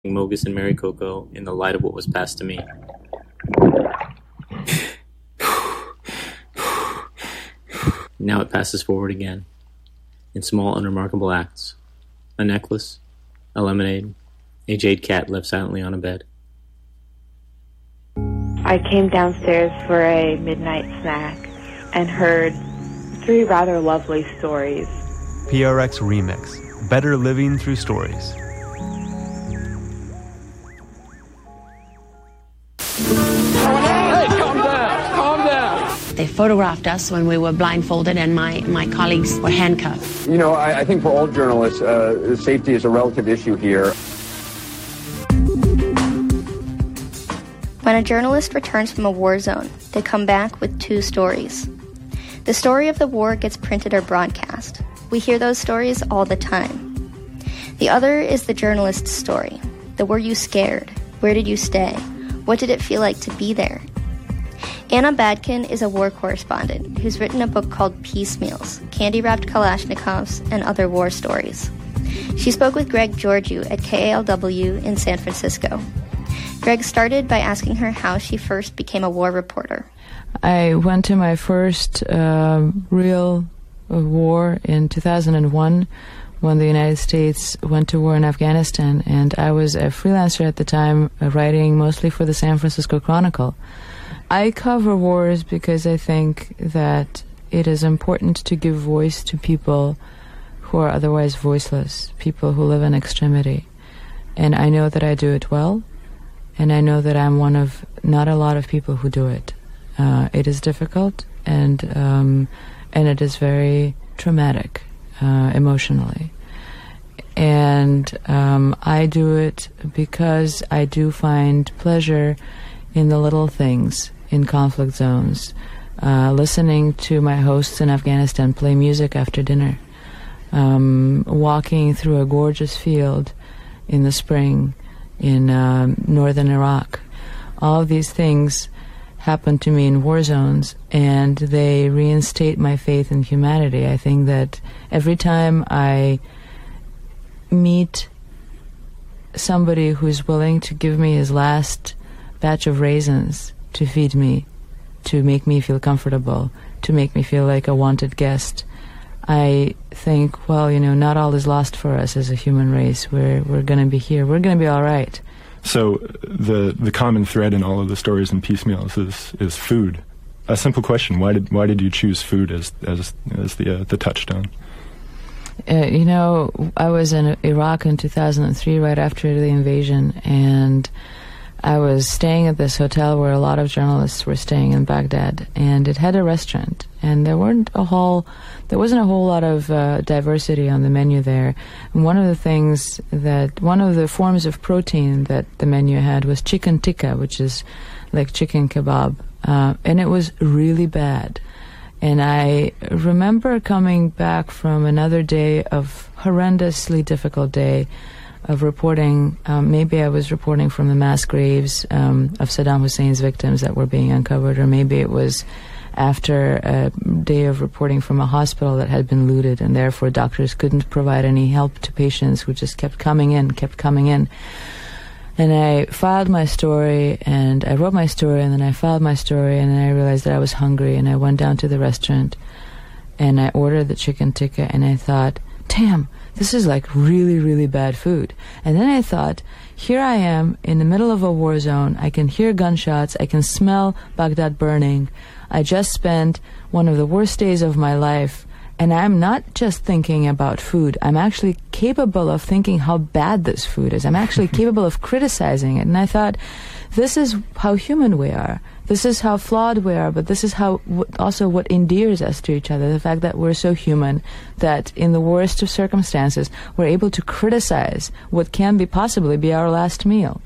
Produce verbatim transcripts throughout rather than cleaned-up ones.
Mogus and Mary Coco in the light of what was passed to me. Now it passes forward again, in small, unremarkable acts. A necklace, a lemonade, a jade cat left silently on a bed. I came downstairs for a midnight snack and heard three rather lovely stories. P R X Remix, Better Living Through Stories. Hey, calm down, calm down. They photographed us when we were blindfolded and my, my colleagues were handcuffed. You know, I, I think for all journalists, uh, safety is a relative issue here. When a journalist returns from a war zone, they come back with two stories. The story of the war gets printed or broadcast. We hear those stories all the time. The other is the journalist's story. The were you scared? Where did you stay? What did it feel like to be there? Anna Badkin is a war correspondent who's written a book called Piecemeals, Candy-Wrapped Kalashnikovs and Other War Stories. She spoke with Greg Georgiou at K A L W in San Francisco. Greg started by asking her how she first became a war reporter. I went to my first uh, real uh, war in two thousand one when the United States went to war in Afghanistan, and I was a freelancer at the time, uh, writing mostly for the San Francisco Chronicle. I cover wars because I think that it is important to give voice to people who are otherwise voiceless, people who live in extremity. And I know that I do it well, and I know that I'm one of not a lot of people who do it. Uh, it is difficult, and um, and it is very traumatic uh, emotionally. And um, I do it because I do find pleasure in the little things in conflict zones. Uh, listening to my hosts in Afghanistan play music after dinner. Um, walking through a gorgeous field in the spring in uh, northern Iraq. All of these things happen to me in war zones, and they reinstate my faith in humanity. I think that every time I meet somebody who's willing to give me his last batch of raisins to feed me, to make me feel comfortable, to make me feel like a wanted guest, I think, well, you know, not all is lost for us as a human race. We're we're going to be here. We're going to be all right. So the the common thread in all of the stories and Piecemeals is is food. A simple question: Why did why did you choose food as as as the uh, the touchstone? Uh, you know, I was in Iraq in two thousand three, right after the invasion, and I was staying at this hotel where a lot of journalists were staying in Baghdad, and it had a restaurant, and there weren't a whole, there wasn't a whole lot of uh, diversity on the menu there. And one of the things that, one of the forms of protein that the menu had was chicken tikka, which is like chicken kebab, uh, and it was really bad. And I remember coming back from another day of horrendously difficult day of reporting. Um, maybe I was reporting from the mass graves um, of Saddam Hussein's victims that were being uncovered, or maybe it was after a day of reporting from a hospital that had been looted, and therefore doctors couldn't provide any help to patients who just kept coming in, kept coming in. And I filed my story, and I wrote my story, and then I filed my story, and then I realized that I was hungry, and I went down to the restaurant, and I ordered the chicken tikka, and I thought, damn, this is like really, really bad food. And then I thought, here I am in the middle of a war zone. I can hear gunshots. I can smell Baghdad burning. I just spent one of the worst days of my life. And I'm not just thinking about food. I'm actually capable of thinking how bad this food is. I'm actually capable of criticizing it. And I thought, this is how human we are. This is how flawed we are, but this is how also what endears us to each other, the fact that we're so human that in the worst of circumstances, we're able to criticize what can be possibly be our last meal.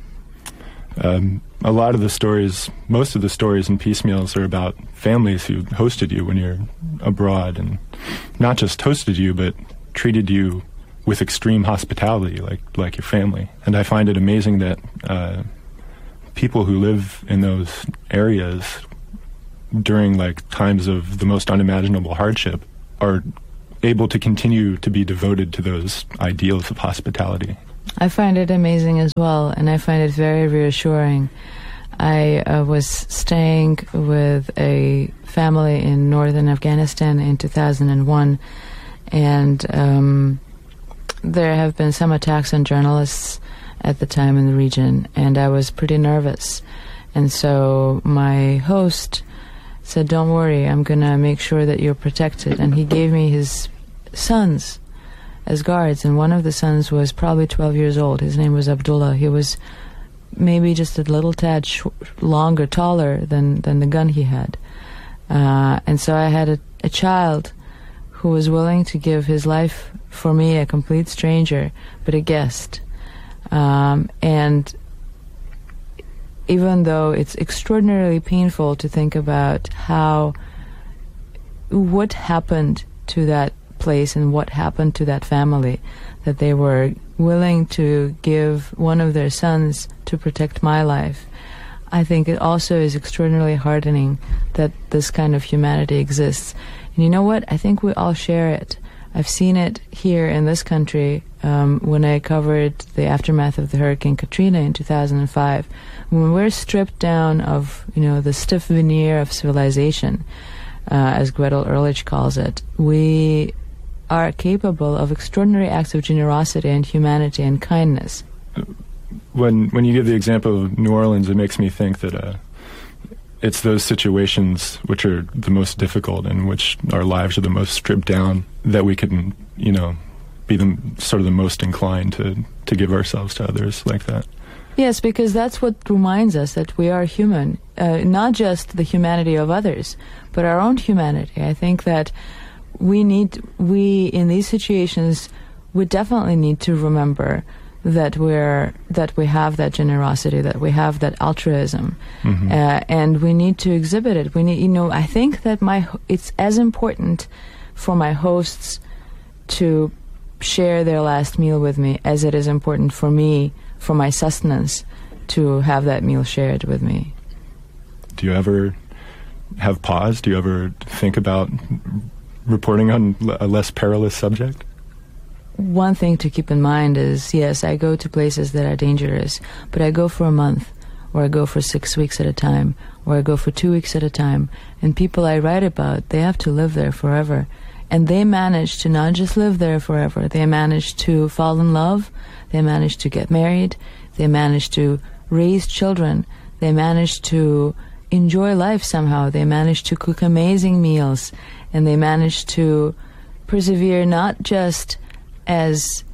Um, a lot of the stories, most of the stories in Piecemeals are about families who hosted you when you're abroad, and not just hosted you, but treated you with extreme hospitality, like like your family. And I find it amazing that uh, people who live in those areas during like times of the most unimaginable hardship are able to continue to be devoted to those ideals of hospitality? I find it amazing as well, and I find it very reassuring. I uh, was staying with a family in northern Afghanistan in two thousand one, and um, there have been some attacks on journalists at the time in the region, and I was pretty nervous. And so my host said, "Don't worry, I'm going to make sure that you're protected." And he gave me his sons as guards, and one of the sons was probably twelve years old. His name was Abdullah. He was maybe just a little tad sh- longer, taller than, than the gun he had. Uh, and so I had a, a child who was willing to give his life for me, a complete stranger, but a guest. Um, and even though it's extraordinarily painful to think about how, what happened to that place and what happened to that family, that they were willing to give one of their sons to protect my life, I think it also is extraordinarily heartening that this kind of humanity exists. And you know what? I think we all share it. I've seen it here in this country um, when I covered the aftermath of the Hurricane Katrina in two thousand five. When we're stripped down of, you know, the stiff veneer of civilization, uh, as Gretel Ehrlich calls it, we are capable of extraordinary acts of generosity and humanity and kindness. When when you give the example of New Orleans, it makes me think that uh, it's those situations which are the most difficult and which our lives are the most stripped down that we can, you know, be the sort of the most inclined to, to give ourselves to others like that. Yes, because that's what reminds us that we are human, uh, not just the humanity of others, but our own humanity. I think that we need, we in these situations, we definitely need to remember that we're that we have that generosity, that we have that altruism, mm-hmm. uh, and we need to exhibit it. We need, you know, I think that my it's as important for my hosts to share their last meal with me as it is important for me, for my sustenance, to have that meal shared with me. Do you ever have pause? Do you ever think about reporting on a less perilous subject? One thing to keep in mind is, yes, I go to places that are dangerous, but I go for a month, or I go for six weeks at a time, or I go for two weeks at a time. And people I write about, they have to live there forever. And they manage to not just live there forever, they manage to fall in love, they manage to get married, they manage to raise children, they manage to enjoy life somehow, they manage to cook amazing meals, and they manage to persevere not just as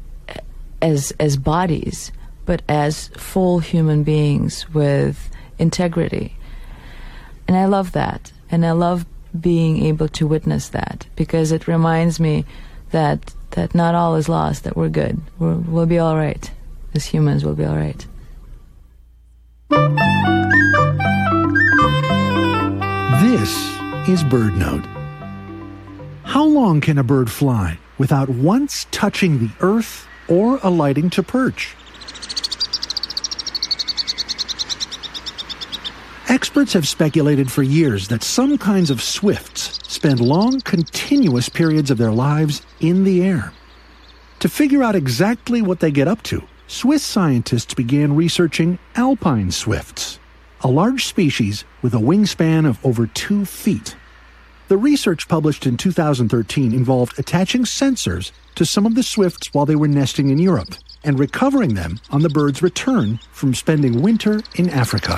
as as bodies, but as full human beings with integrity. And I love that. And I love being able to witness that, because it reminds me that that not all is lost, that we're good. We're, we'll be all right. As humans, we'll be all right. This is BirdNote. How long can a bird fly without once touching the earth or alighting to perch? Experts have speculated for years that some kinds of swifts spend long, continuous periods of their lives in the air. To figure out exactly what they get up to, Swiss scientists began researching alpine swifts, a large species with a wingspan of over two feet. The research published in two thousand thirteen involved attaching sensors to some of the swifts while they were nesting in Europe and recovering them on the bird's return from spending winter in Africa.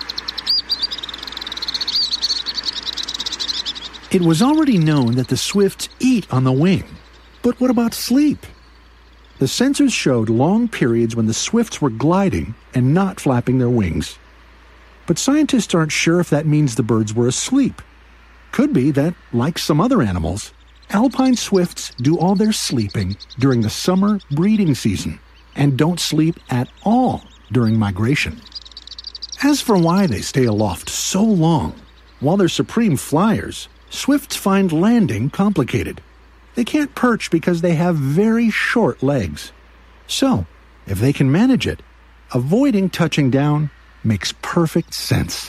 It was already known that the swifts eat on the wing, but what about sleep? The sensors showed long periods when the swifts were gliding and not flapping their wings. But scientists aren't sure if that means the birds were asleep. Could be that, like some other animals, alpine swifts do all their sleeping during the summer breeding season and don't sleep at all during migration. As for why they stay aloft so long, while they're supreme flyers, swifts find landing complicated. They can't perch because they have very short legs. So, if they can manage it, avoiding touching down makes perfect sense.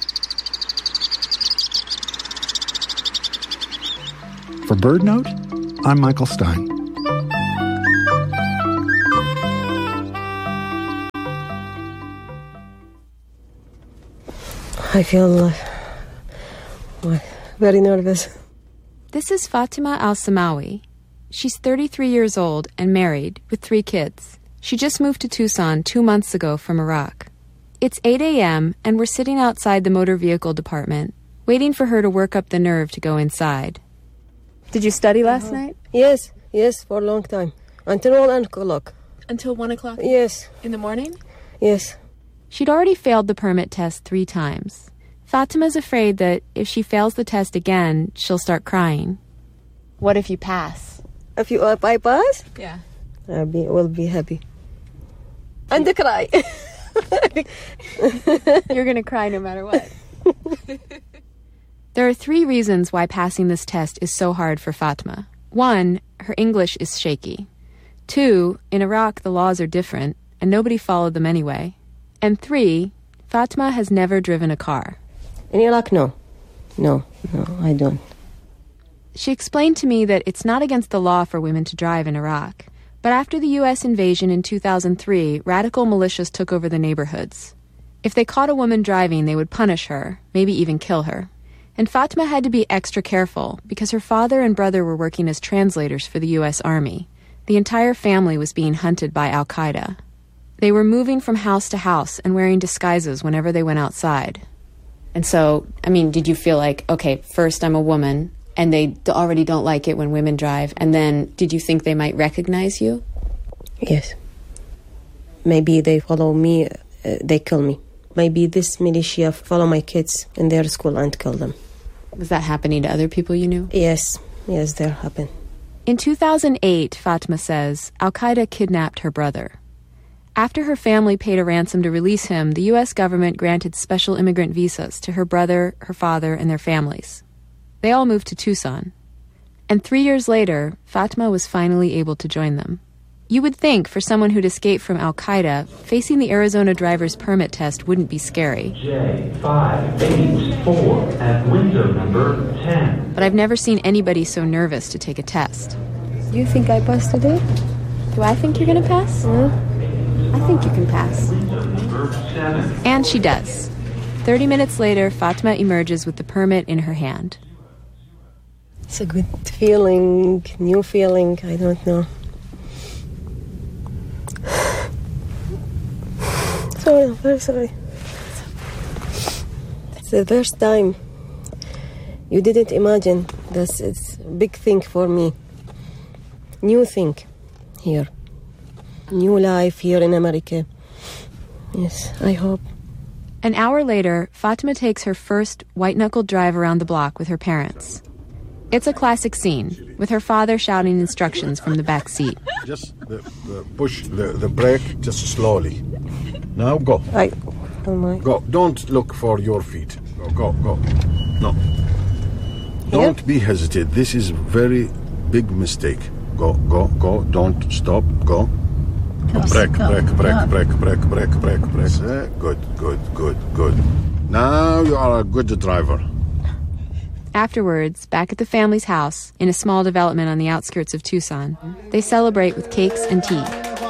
For BirdNote, I'm Michael Stein. I feel uh, very nervous. This is Fatima Al-Samawi. She's thirty-three years old and married with three kids. She just moved to Tucson two months ago from Iraq. It's eight a.m. and we're sitting outside the motor vehicle department, waiting for her to work up the nerve to go inside. Did you study last uh-huh. night? Yes, yes, for a long time. Until one o'clock. Until one o'clock? Yes. In the morning? Yes. She'd already failed the permit test three times. Fatima's afraid that if she fails the test again, she'll start crying. What if you pass? If you if I pass? Yeah. I be, will be happy. And to cry. You're going to cry no matter what. There are three reasons why passing this test is so hard for Fatima. One, her English is shaky. Two, in Iraq the laws are different, and nobody followed them anyway. And three, Fatima has never driven a car. In Iraq, no. No, no, I don't. She explained to me that it's not against the law for women to drive in Iraq. But after the U S invasion in two thousand three, radical militias took over the neighborhoods. If they caught a woman driving, they would punish her, maybe even kill her. And Fatima had to be extra careful because her father and brother were working as translators for the U S Army. The entire family was being hunted by Al-Qaeda. They were moving from house to house and wearing disguises whenever they went outside. And so, I mean, did you feel like, okay, first I'm a woman, and they already don't like it when women drive, and then did you think they might recognize you? Yes. Maybe they follow me, uh, they kill me. Maybe this militia follow my kids in their school and kill them. Was that happening to other people you knew? Yes, yes, that happened. In two thousand eight, Fatima says, Al-Qaeda kidnapped her brother. After her family paid a ransom to release him, the U S government granted special immigrant visas to her brother, her father, and their families. They all moved to Tucson. And three years later, Fatima was finally able to join them. You would think for someone who'd escaped from Al-Qaeda, facing the Arizona driver's permit test wouldn't be scary. J five eight four at window number ten. But I've never seen anybody so nervous to take a test. Do you think I passed today? Do I think you're going to pass? Yeah. I think you can pass. And she does. Thirty minutes later, Fatima emerges with the permit in her hand. It's a good feeling, new feeling, I don't know. Sorry, I'm very sorry. It's the first time. You didn't imagine this. It's a big thing for me. New thing here. New life here in America. Yes, I hope. An hour later, Fatima takes her first white-knuckled drive around the block with her parents. It's a classic scene, with her father shouting instructions from the back seat. Just the, the push the, the brake just slowly. Now go. I, oh my. Go. Don't look for your feet. Go, go, go. No. Don't Here? be hesitant. This is very big mistake. Go, go, go. Don't stop. Go. Brake, brake, brake, brake, brake, brake, brake, brake. Uh, good, good, good, good. Now you are a good driver. Afterwards, back at the family's house, in a small development on the outskirts of Tucson, they celebrate with cakes and tea.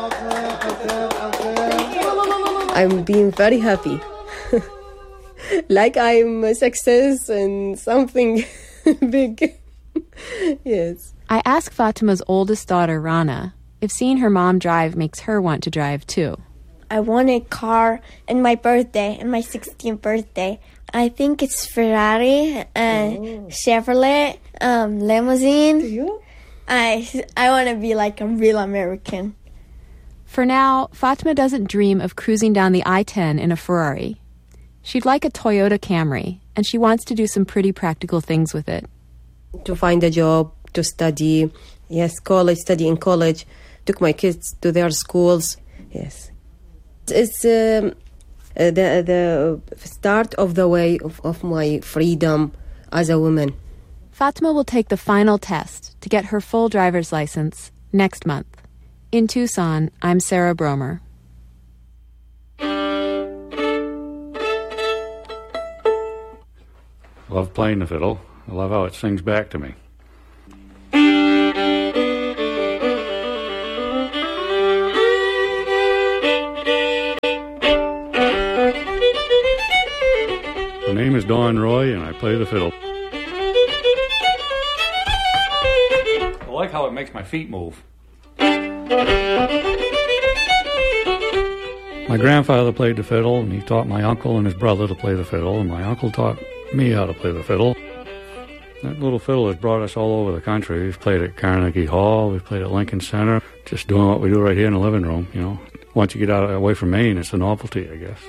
I'm being very happy. Like I'm a success and something big. Yes. I ask Fatima's oldest daughter, Rana, if seeing her mom drive makes her want to drive too. I won a car on my birthday, on my sixteenth birthday. I think it's Ferrari and oh. Chevrolet um, limousine. Do you? I, I want to be like a real American. For now, Fatima doesn't dream of cruising down the I ten in a Ferrari. She'd like a Toyota Camry, and she wants to do some pretty practical things with it. To find a job, to study. Yes, college, study in college. Took my kids to their schools. Yes. It's um, uh, the the start of the way of, of my freedom as a woman. Fatima will take the final test to get her full driver's license next month. In Tucson, I'm Sarah Bromer. Love playing the fiddle. I love how it sings back to me. Don Roy, and I play the fiddle. I like how it makes my feet move. My grandfather played the fiddle, and he taught my uncle and his brother to play the fiddle, and my uncle taught me how to play the fiddle. That little fiddle has brought us all over the country. We've played at Carnegie Hall, we've played at Lincoln Center, just doing what we do right here in the living room, you know. Once you get out away from Maine, it's a novelty, I guess.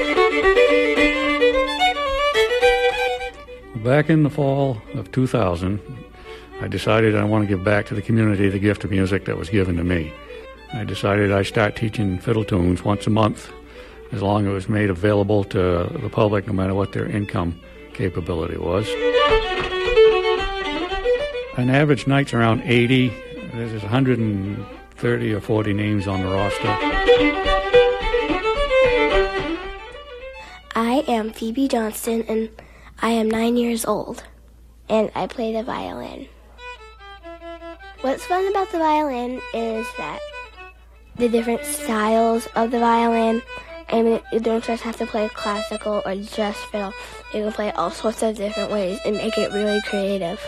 Back in the fall of two thousand, I decided I want to give back to the community the gift of music that was given to me. I decided I'd start teaching fiddle tunes once a month, as long as it was made available to the public, no matter what their income capability was. An average night's around eighty. There's one hundred thirty or forty names on the roster. I am Phoebe Johnston, and I am nine years old, and I play the violin. What's fun about the violin is that the different styles of the violin. I mean, you don't just have to play classical or just fiddle. You can play all sorts of different ways and make it really creative.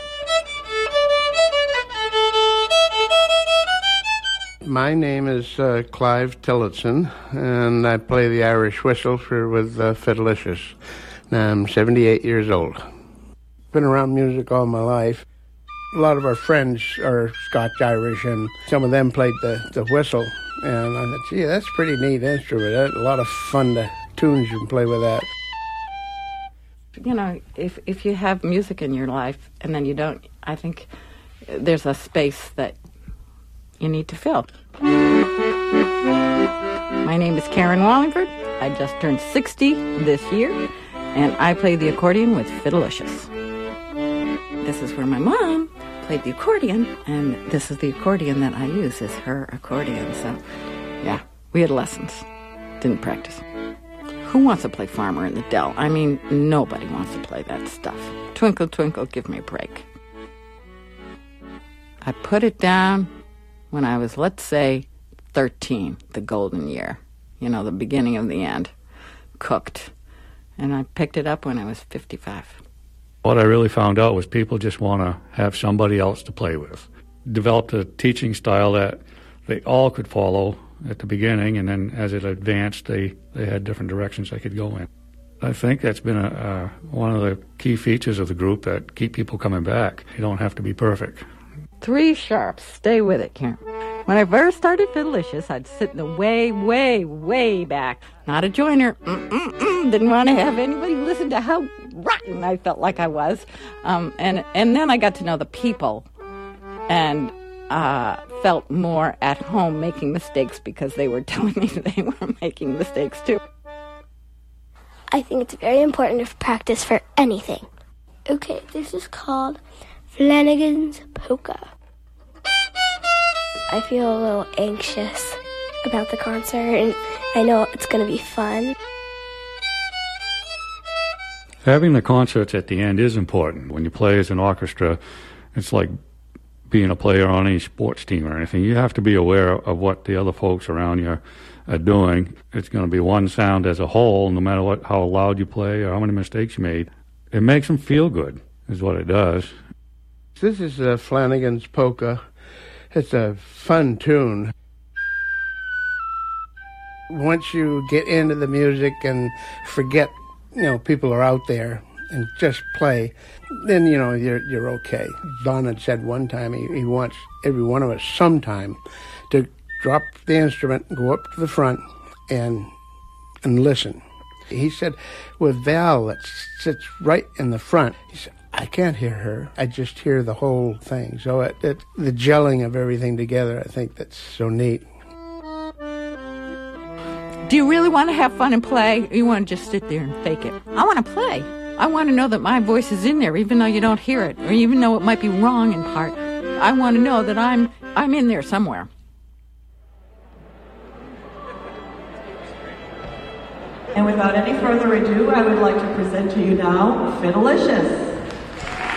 My name is uh, Clive Tillotson, and I play the Irish whistle for with uh, Fiddlicious. Now I'm seventy-eight years old. Been around music all my life. A lot of our friends are Scotch-Irish, and some of them played the, the whistle. And I thought, gee, that's a pretty neat instrument. That's a lot of fun to tunes you can play with that. You know, if if you have music in your life and then you don't, I think there's a space that you need to fill. My name is Karen Wallingford. I just turned sixty this year, and I play the accordion with Fiddlicious. This is where my mom played the accordion, and this is the accordion that I use, is her accordion. So, yeah, we had lessons. Didn't practice. Who wants to play Farmer in the Dell? I mean, nobody wants to play that stuff. Twinkle, twinkle, give me a break. I put it down when I was, let's say, thirteen, the golden year. You know, the beginning of the end. Cooked. And I picked it up when I was fifty-five. What I really found out was people just want to have somebody else to play with. Developed a teaching style that they all could follow at the beginning, and then as it advanced, they, they had different directions they could go in. I think that's been a, uh, one of the key features of the group that keep people coming back. You don't have to be perfect. Three sharps. Stay with it, Karen. When I first started Fiddlicious, I'd sit in the way, way, way back. Not a joiner. Mm-mm-mm. Didn't want to have anybody listen to how rotten I felt like I was. Um, and, and then I got to know the people and uh, felt more at home making mistakes because they were telling me they were making mistakes too. I think it's very important to practice for anything. Okay, this is called Flanagan's Polka. I feel a little anxious about the concert, and I know it's going to be fun. Having the concerts at the end is important. When you play as an orchestra, it's like being a player on any sports team or anything. You have to be aware of what the other folks around you are doing. It's going to be one sound as a whole, no matter what, how loud you play or how many mistakes you made. It makes them feel good, is what it does. This is uh, Flanagan's Polka. It's a fun tune. Once you get into the music and forget, you know, people are out there and just play, then, you know, you're you're okay. Don had said one time he, he wants every one of us sometime to drop the instrument, go up to the front, and and listen. He said, with Val that sits right in the front, he said, I can't hear her. I just hear the whole thing. So it, it, the gelling of everything together, I think that's so neat. Do you really want to have fun and play, or you want to just sit there and fake it? I want to play. I want to know that my voice is in there, even though you don't hear it, or even though it might be wrong in part. I want to know that I'm I'm in there somewhere. And without any further ado, I would like to present to you now Fiddlicious.